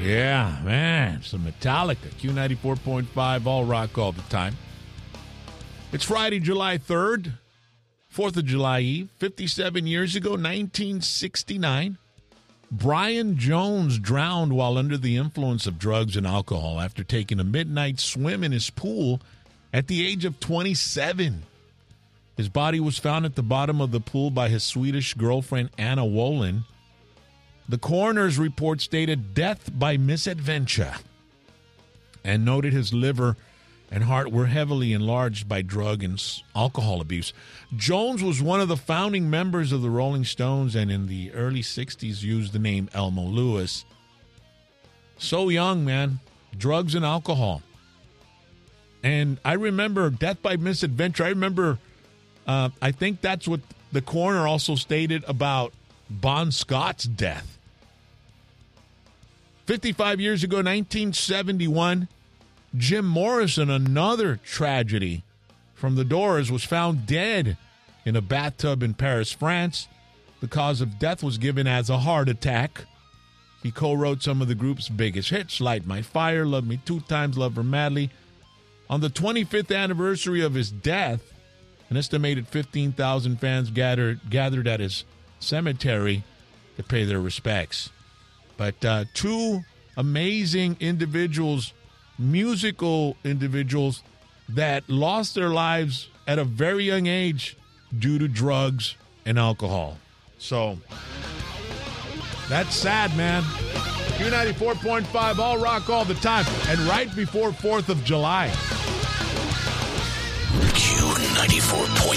Yeah, man. Some Metallica. Q94.5, all rock all the time. It's Friday, July 3rd, 4th of July Eve. 57 years ago, 1969, Brian Jones drowned while under the influence of drugs and alcohol after taking a midnight swim in his pool at the age of 27. His body was found at the bottom of the pool by his Swedish girlfriend, Anna Wolin. The coroner's report stated death by misadventure and noted his liver and heart were heavily enlarged by drug and alcohol abuse. Jones was one of the founding members of the Rolling Stones and in the early 60s used the name Elmo Lewis. So young, man. Drugs and alcohol. And I remember death by misadventure. I remember, I think that's what the coroner also stated about Bon Scott's death. 55 years ago, 1971, Jim Morrison, another tragedy from the Doors, was found dead in a bathtub in Paris, France. The cause of death was given as a heart attack. He co-wrote some of the group's biggest hits, Light My Fire, Love Me Two Times, Love Her Madly. On the 25th anniversary of his death, an estimated 15,000 fans gathered at his cemetery to pay their respects. But two amazing individuals, musical individuals, that lost their lives at a very young age due to drugs and alcohol. So that's sad, man. Q94.5, all rock all the time, and right before 4th of July. Q94.5.